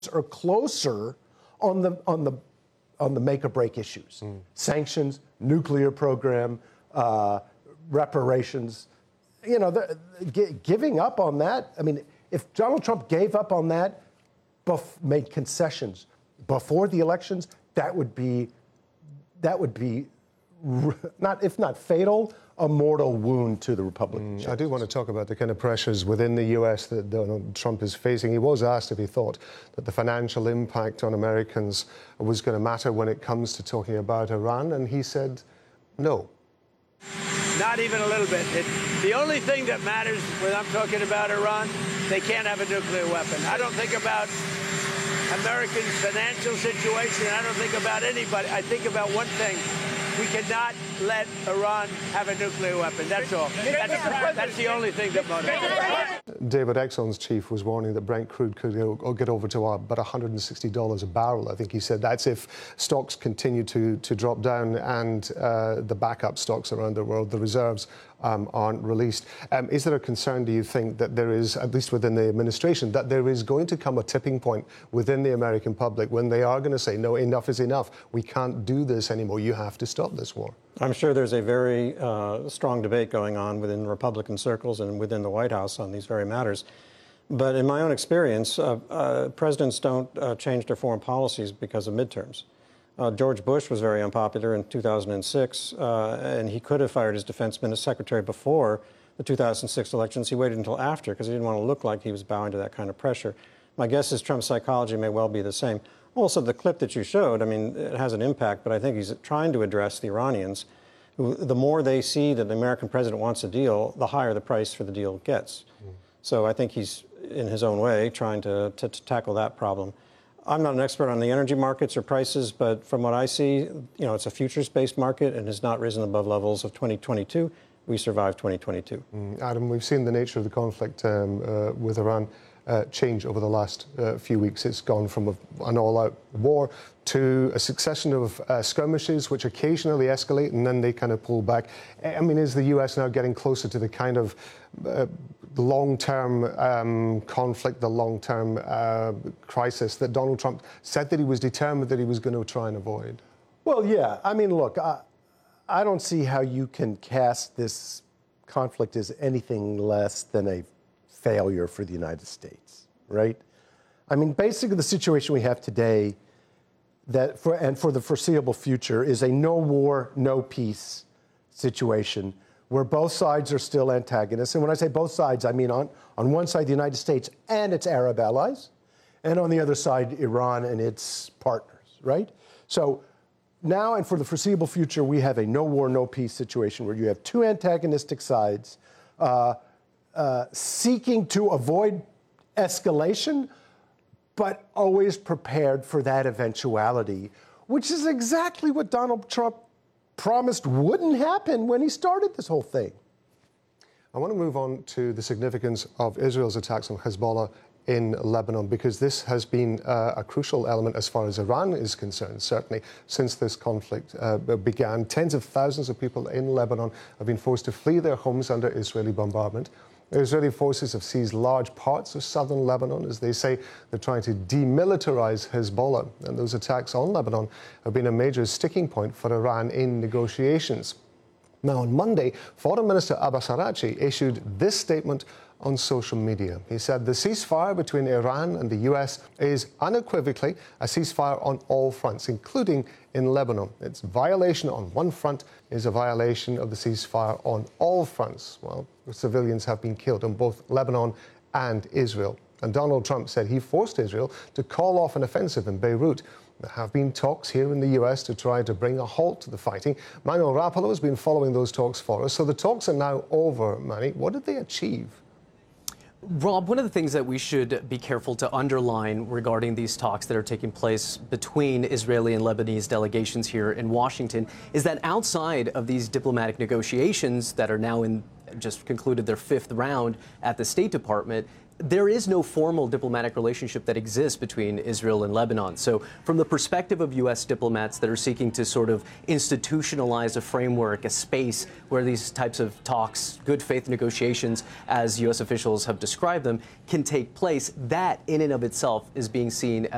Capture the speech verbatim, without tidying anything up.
are closer on the on the on the make or break issues: mm. sanctions, nuclear program, uh, reparations. You know, the, g- giving up on that. I mean, if Donald Trump gave up on that, bef- made concessions before the elections, that would be that would be r- not if not fatal, a mortal wound to the Republican. Mm, I do want to talk about the kind of pressures within the U S that Donald Trump is facing. He was asked if he thought that the financial impact on Americans was going to matter when it comes to talking about Iran, and he said no. Not even a little bit. It, the only thing that matters when I'm talking about Iran, they can't have a nuclear weapon. I don't think about Americans' financial situation. I don't think about anybody. I think about one thing. We cannot let Iran have a nuclear weapon. That's all. That's, that's the only thing that motivates. David, Exxon's chief was warning that Brent crude could go, get over to about one hundred sixty dollars a barrel. I think he said that's if stocks continue to, to drop down and uh, the backup stocks around the world, the reserves, um, aren't released. Um, is there a concern, do you think, that there is, at least within the administration, that there is going to come a tipping point within the American public when they are going to say, no, enough is enough. We can't do this anymore. You have to stop this war? I'm sure there's a very uh, strong debate going on within Republican circles and within the White House on these very matters. But in my own experience, uh, uh, presidents don't uh, change their foreign policies because of midterms. Uh, George Bush was very unpopular in two thousand six, uh, and he could have fired his defense minister secretary before the two thousand six elections. He waited until after because he didn't want to look like he was bowing to that kind of pressure. My guess is Trump's psychology may well be the same. Also, the clip that you showed, I mean, it has an impact, but I think he's trying to address the Iranians, who, the more they see that the American president wants a deal, the higher the price for the deal gets. Mm. So I think he's, in his own way, trying to, to, to tackle that problem. I'm not an expert on the energy markets or prices, but from what I see, you know, it's a futures-based market and has not risen above levels of twenty twenty-two. We survived twenty twenty-two. Mm. Adam, we've seen the nature of the conflict um, uh, with Iran Uh, change over the last uh, few weeks. It's gone from a, an all-out war to a succession of uh, skirmishes which occasionally escalate and then they kind of pull back. I mean, is the U S now getting closer to the kind of uh, long-term um, conflict, the long-term uh, crisis that Donald Trump said that he was determined that he was going to try and avoid? Well, yeah. I mean, look, I, I don't see how you can cast this conflict as anything less than a failure for the United States, right? I mean, basically the situation we have today that for, and for the foreseeable future is a no war, no peace situation where both sides are still antagonists. And when I say both sides, I mean on, on one side, the United States and its Arab allies, and on the other side, Iran and its partners, right? So now and for the foreseeable future, we have a no war, no peace situation where you have two antagonistic sides uh, Uh, seeking to avoid escalation, but always prepared for that eventuality, which is exactly what Donald Trump promised wouldn't happen when he started this whole thing. I want to move on to the significance of Israel's attacks on Hezbollah in Lebanon, because this has been uh, a crucial element as far as Iran is concerned, certainly since this conflict uh, began. Tens of thousands of people in Lebanon have been forced to flee their homes under Israeli bombardment. The Israeli forces have seized large parts of southern Lebanon. As they say, they're trying to demilitarize Hezbollah. And those attacks on Lebanon have been a major sticking point for Iran in negotiations. Now, on Monday, Foreign Minister Abbas Araghchi issued this statement on social media. He said the ceasefire between Iran and the U S is unequivocally a ceasefire on all fronts, including in Lebanon. Its violation on one front is a violation of the ceasefire on all fronts. Well, civilians have been killed in both Lebanon and Israel. And Donald Trump said he forced Israel to call off an offensive in Beirut. There have been talks here in the U S to try to bring a halt to the fighting. Manuel Rapalo has been following those talks for us. So the talks are now over, Manny. What did they achieve? Rob, one of the things that we should be careful to underline regarding these talks that are taking place between Israeli and Lebanese delegations here in Washington is that outside of these diplomatic negotiations that are now in just concluded their fifth round at the State Department, there is no formal diplomatic relationship that exists between Israel and Lebanon. So from the perspective of U S diplomats that are seeking to sort of institutionalize a framework, a space where these types of talks, good faith negotiations, as U S officials have described them, can take place, that in and of itself is being seen as